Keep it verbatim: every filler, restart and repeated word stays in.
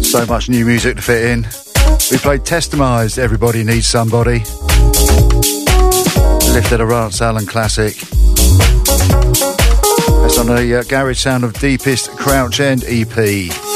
So much new music to fit in. We played Testamised, Everybody Needs Somebody. Lifted a Rance Allen classic. That's on the uh, Garage Sound of Deepest Crouch End E P.